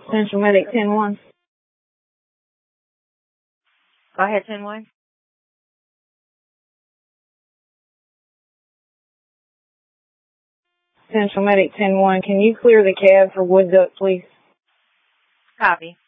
Central Medic 10-1. Go ahead, 10-1. Central Medic 10-1, can you clear the cab for Wood Duck, please? Copy.